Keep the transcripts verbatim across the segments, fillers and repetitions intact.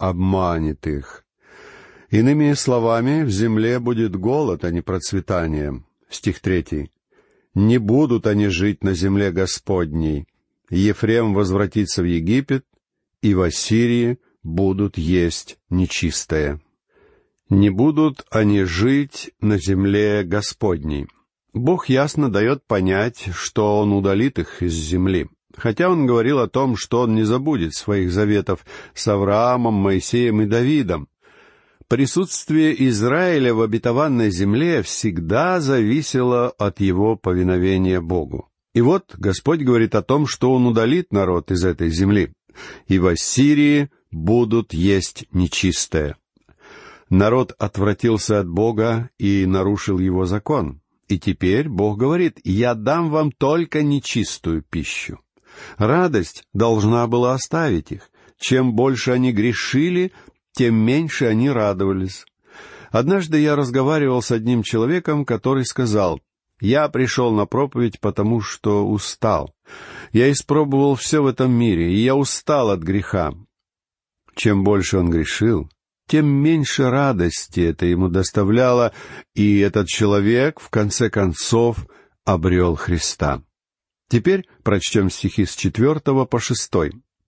обманет их. Иными словами, в земле будет голод, а не процветание. Стих третий. Не будут они жить на земле Господней. Ефрем возвратится в Египет, и в Ассирии будут есть нечистое. Не будут они жить на земле Господней. Бог ясно дает понять, что Он удалит их из земли. Хотя Он говорил о том, что Он не забудет своих заветов с Авраамом, Моисеем и Давидом. Присутствие Израиля в обетованной земле всегда зависело от его повиновения Богу. И вот Господь говорит о том, что Он удалит народ из этой земли. И в Ассирии будут есть нечистое. Народ отвратился от Бога и нарушил Его закон. И теперь Бог говорит: «Я дам вам только нечистую пищу». Радость должна была оставить их. Чем больше они грешили, тем меньше они радовались. Однажды я разговаривал с одним человеком, который сказал: «Я пришел на проповедь, потому что устал. Я испробовал все в этом мире, и я устал от греха». Чем больше он грешил, тем меньше радости это ему доставляло, и этот человек, в конце концов, обрел Христа. Теперь прочтем стихи с четвертого по шестой.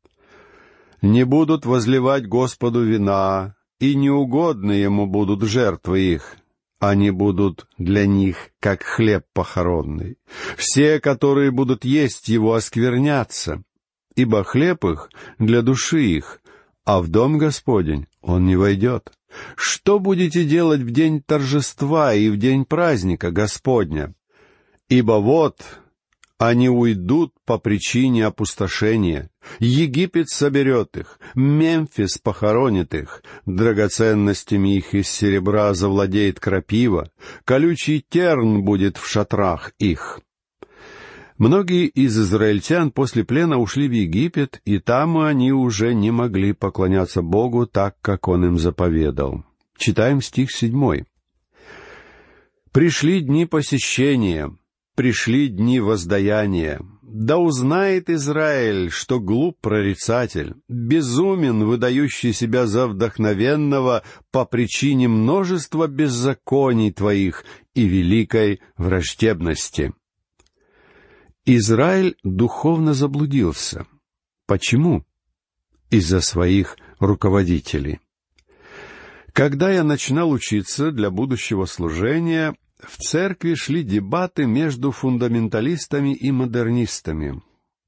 «Не будут возливать Господу вина, и неугодны Ему будут жертвы их. Они будут для них, как хлеб похоронный. Все, которые будут есть его, осквернятся, ибо хлеб их для души их, а в дом Господень он не войдет. Что будете делать в день торжества и в день праздника Господня? Ибо вот они уйдут по причине опустошения. Египет соберет их, Мемфис похоронит их, драгоценностями их из серебра завладеет крапива, колючий терн будет в шатрах их». Многие из израильтян после плена ушли в Египет, и там они уже не могли поклоняться Богу так, как Он им заповедал. Читаем стих седьмой. «Пришли дни посещения, пришли дни воздаяния. Да узнает Израиль, что глуп прорицатель, безумен, выдающий себя за вдохновенного по причине множества беззаконий твоих и великой враждебности». Израиль духовно заблудился. Почему? Из-за своих руководителей. Когда я начинал учиться для будущего служения, в церкви шли дебаты между фундаменталистами и модернистами.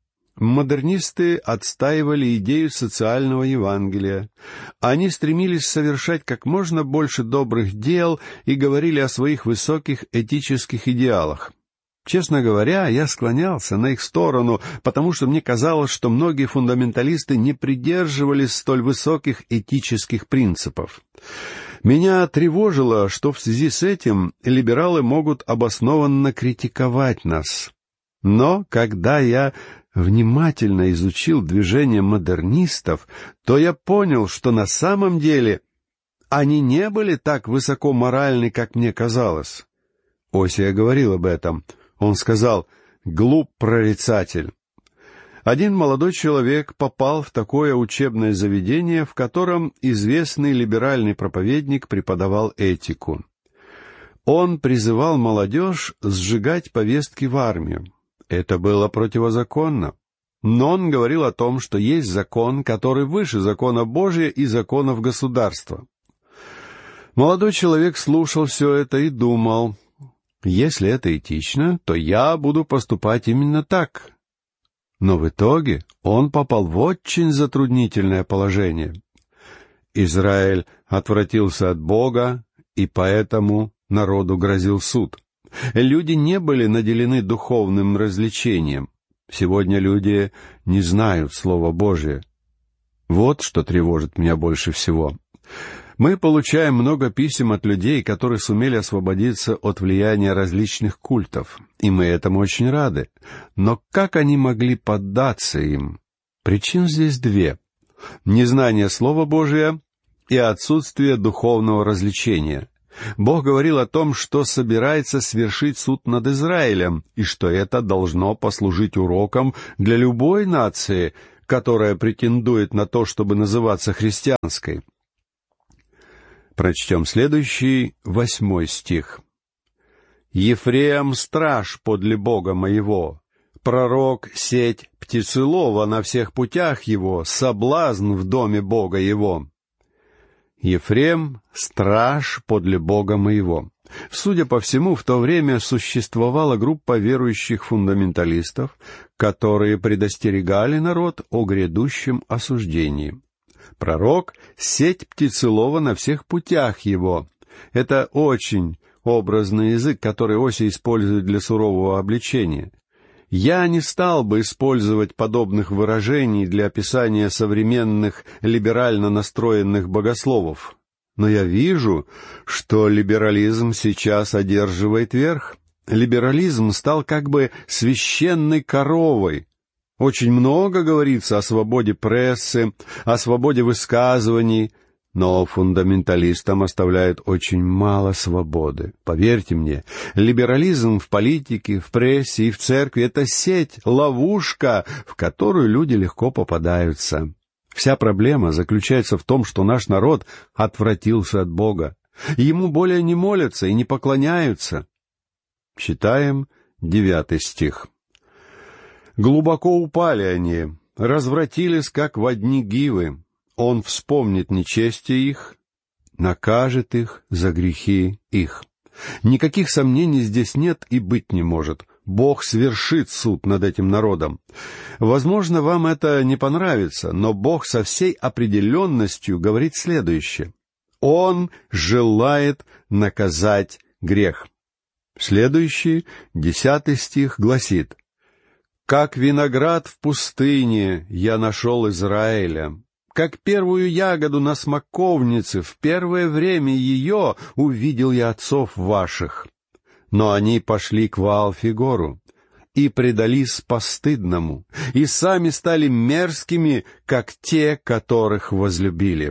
Модернисты отстаивали идею социального Евангелия. Они стремились совершать как можно больше добрых дел и говорили о своих высоких этических идеалах. Честно говоря, я склонялся на их сторону, потому что мне казалось, что многие фундаменталисты не придерживались столь высоких этических принципов. Меня тревожило, что в связи с этим либералы могут обоснованно критиковать нас. Но когда я внимательно изучил движение модернистов, то я понял, что на самом деле они не были так высоко моральны, как мне казалось. Осия говорил об этом. Он сказал: «Глуп прорицатель». Один молодой человек попал в такое учебное заведение, в котором известный либеральный проповедник преподавал этику. Он призывал молодежь сжигать повестки в армию. Это было противозаконно. Но он говорил о том, что есть закон, который выше закона Божия и законов государства. Молодой человек слушал все это и думал: если это этично, то я буду поступать именно так. Но в итоге он попал в очень затруднительное положение. Израиль отвратился от Бога, и поэтому народу грозил суд. Люди не были наделены духовным развлечением. Сегодня люди не знают Слова Божие. Вот что тревожит меня больше всего. Мы получаем много писем от людей, которые сумели освободиться от влияния различных культов, и мы этому очень рады. Но как они могли поддаться им? Причин здесь две: незнание Слова Божия и отсутствие духовного развлечения. Бог говорил о том, что собирается свершить суд над Израилем, и что это должно послужить уроком для любой нации, которая претендует на то, чтобы называться христианской. Прочтем следующий, восьмой стих. «Ефрем — страж подле Бога моего, пророк — сеть птицелова на всех путях его, соблазн в доме Бога его». Ефрем — страж подле Бога моего. Судя по всему, в то время существовала группа верующих фундаменталистов, которые предостерегали народ о грядущем осуждении. Пророк — сеть птицелова на всех путях его. Это очень образный язык, который Осия использует для сурового обличения. Я не стал бы использовать подобных выражений для описания современных либерально настроенных богословов. Но я вижу, что либерализм сейчас одерживает верх. Либерализм стал как бы священной коровой. Очень много говорится о свободе прессы, о свободе высказываний, но фундаменталистам оставляют очень мало свободы. Поверьте мне, либерализм в политике, в прессе и в церкви — это сеть, ловушка, в которую люди легко попадаются. Вся проблема заключается в том, что наш народ отвратился от Бога. Ему более не молятся и не поклоняются. Читаем девятый стих. «Глубоко упали они, развратились, как во дни Гивы. Он вспомнит нечестие их, накажет их за грехи их». Никаких сомнений здесь нет и быть не может. Бог свершит суд над этим народом. Возможно, вам это не понравится, но Бог со всей определенностью говорит следующее. Он желает наказать грех. Следующий, десятый стих, гласит: «Как виноград в пустыне я нашел Израиля, как первую ягоду на смоковнице, в первое время ее увидел я отцов ваших. Но они пошли к Ваал-Фигору и предались постыдному, и сами стали мерзкими, как те, которых возлюбили».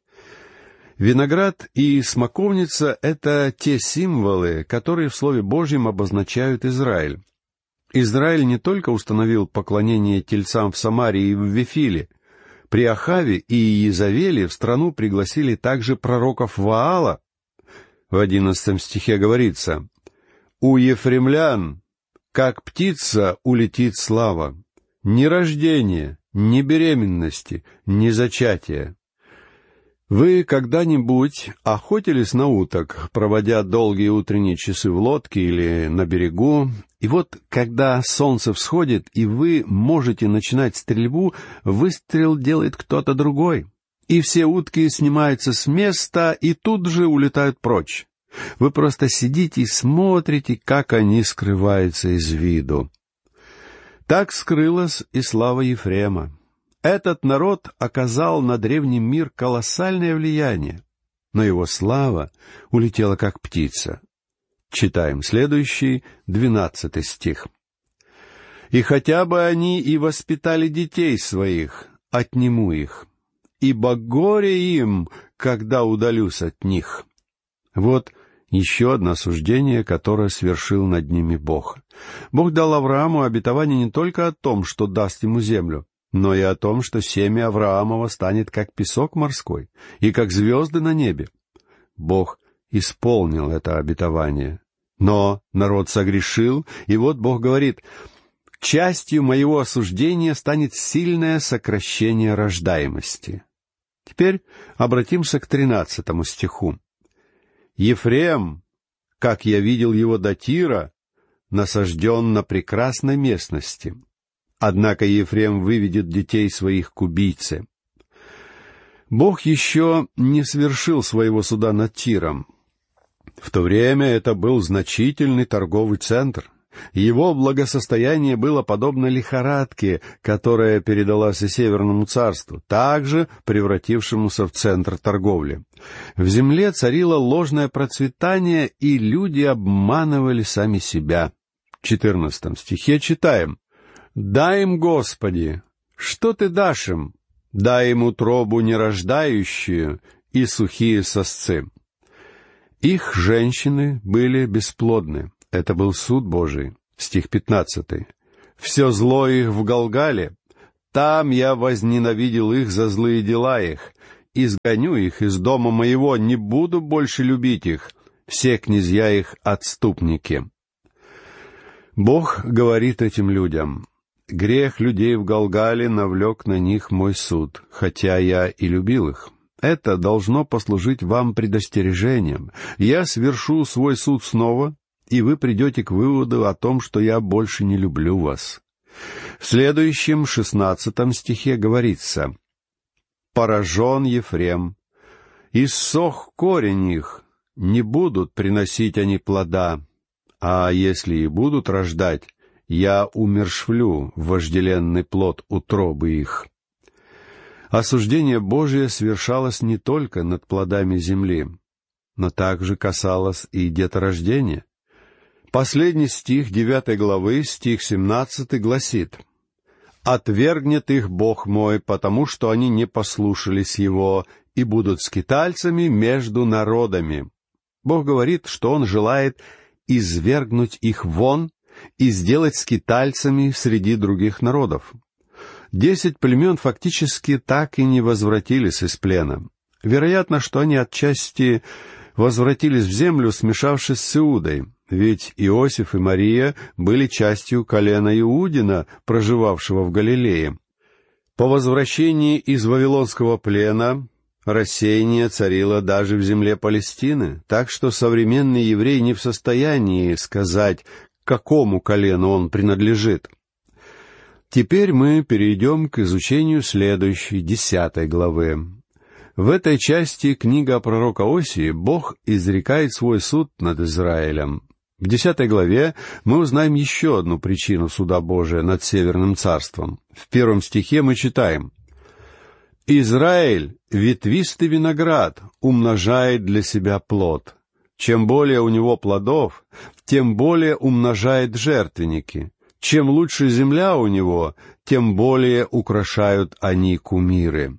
Виноград и смоковница — это те символы, которые в Слове Божьем обозначают Израиль. Израиль не только установил поклонение тельцам в Самарии и в Вифиле. При Ахаве и Иезавеле в страну пригласили также пророков Ваала. В одиннадцатом стихе говорится: «У ефремлян, как птица, улетит слава, ни рождения, ни беременности, ни зачатия». Вы когда-нибудь охотились на уток, проводя долгие утренние часы в лодке или на берегу, и вот, когда солнце всходит, и вы можете начинать стрельбу, выстрел делает кто-то другой, и все утки снимаются с места и тут же улетают прочь. Вы просто сидите и смотрите, как они скрываются из виду. Так скрылась и слава Ефрема. Этот народ оказал на древний мир колоссальное влияние, но его слава улетела как птица. Читаем следующий, двенадцатый стих. «И хотя бы они и воспитали детей своих, отниму их, ибо горе им, когда удалюсь от них». Вот еще одно осуждение, которое свершил над ними Бог. Бог дал Аврааму обетование не только о том, что даст ему землю, но и о том, что семя Авраамова станет как песок морской и как звезды на небе. Бог исполнил это обетование. Но народ согрешил, и вот Бог говорит: «Частью моего осуждения станет сильное сокращение рождаемости». Теперь обратимся к тринадцатому стиху. «Ефрем, как я видел его до Тира, насажден на прекрасной местности. Однако Ефрем выведет детей своих к убийце». Бог еще не свершил своего суда над Тиром. В то время это был значительный торговый центр. Его благосостояние было подобно лихорадке, которая передалась и Северному царству, также превратившемуся в центр торговли. В земле царило ложное процветание, и люди обманывали сами себя. В четырнадцатом стихе читаем: «Дай им, Господи, что Ты дашь им? Дай им утробу нерождающую и сухие сосцы». Их женщины были бесплодны. Это был суд Божий. Стих пятнадцатый. «Все зло их в Галгале. там я возненавидел их за злые дела их. Изгоню их из дома моего, не буду больше любить их. Все князья их отступники». Бог говорит этим людям: «Грех людей в Галгале навлек на них мой суд, хотя я и любил их. Это должно послужить вам предостережением. Я свершу свой суд снова, и вы придете к выводу о том, что я больше не люблю вас». В следующем, шестнадцатом стихе говорится: «Поражен Ефрем, иссох корень их, не будут приносить они плода, а если и будут рождать, я умершвлю вожделенный плод утробы их». Осуждение Божие свершалось не только над плодами земли, но также касалось и деторождения. Последний стих девятой главы, стих семнадцатый, гласит: «Отвергнет их Бог мой, потому что они не послушались Его, и будут скитальцами между народами». Бог говорит, что Он желает извергнуть их вон и сделать скитальцами среди других народов. Десять племен фактически так и не возвратились из плена. Вероятно, что они отчасти возвратились в землю, смешавшись с Иудой, ведь Иосиф и Мария были частью колена Иудина, проживавшего в Галилее. По возвращении из вавилонского плена рассеяние царило даже в земле Палестины, так что современный еврей не в состоянии сказать, к какому колену он принадлежит. Теперь мы перейдем к изучению следующей, десятой главы. В этой части книга пророка Осии Бог изрекает свой суд над Израилем. В десятой главе мы узнаем еще одну причину суда Божия над Северным царством. В первом стихе мы читаем: «Израиль, ветвистый виноград, умножает для себя плод. Чем более у него плодов, тем более умножает жертвенники. Чем лучше земля у него, тем более украшают они кумиры».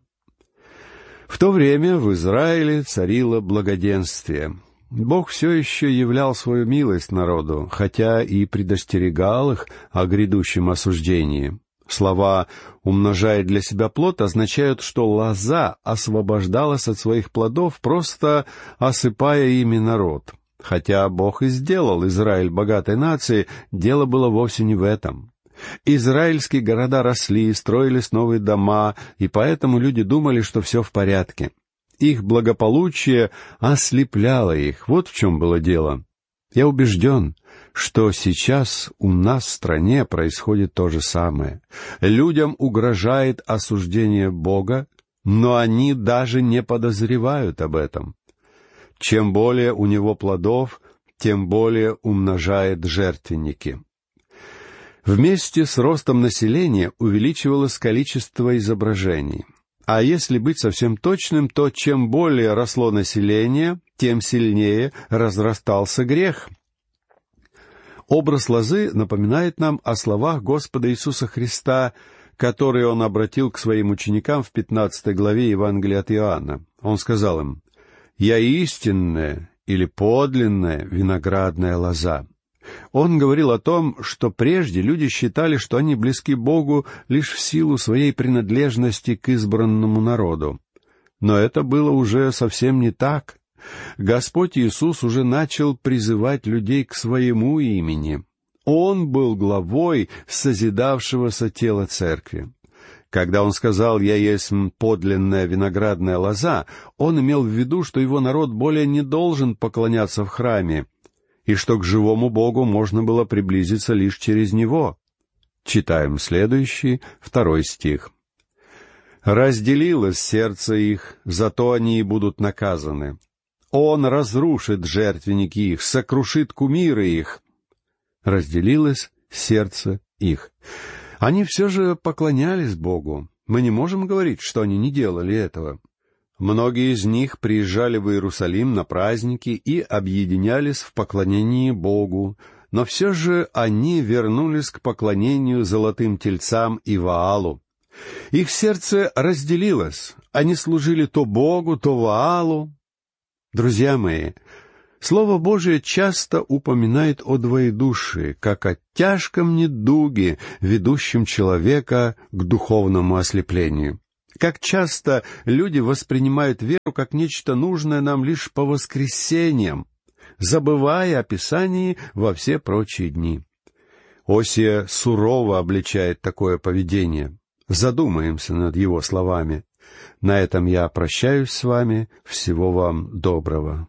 В то время в Израиле царило благоденствие. Бог все еще являл свою милость народу, хотя и предостерегал их о грядущем осуждении. Слова «умножает для себя плод» означают, что лоза освобождалась от своих плодов, просто осыпая ими народ. Хотя Бог и сделал Израиль богатой нацией, дело было вовсе не в этом. Израильские города росли, строились новые дома, и поэтому люди думали, что все в порядке. Их благополучие ослепляло их. Вот в чем было дело. Я убежден, что сейчас у нас в стране происходит то же самое. Людям угрожает осуждение Бога, но они даже не подозревают об этом. Чем более у него плодов, тем более умножает жертвенники. Вместе с ростом населения увеличивалось количество изображений. А если быть совсем точным, то чем более росло население, тем сильнее разрастался грех. Образ лозы напоминает нам о словах Господа Иисуса Христа, которые Он обратил к своим ученикам в пятнадцатой главе Евангелия от Иоанна. Он сказал им: «Я истинная или подлинная виноградная лоза». Он говорил о том, что прежде люди считали, что они близки Богу лишь в силу своей принадлежности к избранному народу. Но это было уже совсем не так. Господь Иисус уже начал призывать людей к своему имени. Он был главой созидавшегося тела церкви. Когда Он сказал «Я есть подлинная виноградная лоза», Он имел в виду, что Его народ более не должен поклоняться в храме, и что к живому Богу можно было приблизиться лишь через Него. Читаем следующий, второй стих. «Разделилось сердце их, зато они и будут наказаны. Он разрушит жертвенники их, сокрушит кумиры их». Разделилось сердце их. Они все же поклонялись Богу. Мы не можем говорить, что они не делали этого. Многие из них приезжали в Иерусалим на праздники и объединялись в поклонении Богу, но все же они вернулись к поклонению золотым тельцам и Ваалу. Их сердце разделилось. Они служили то Богу, то Ваалу. Друзья мои, Слово Божие часто упоминает о двоедушии, как о тяжком недуге, ведущем человека к духовному ослеплению. Как часто люди воспринимают веру как нечто нужное нам лишь по воскресеньям, забывая о Писании во все прочие дни. Осия сурово обличает такое поведение. Задумаемся над его словами. На этом я прощаюсь с вами. Всего вам доброго.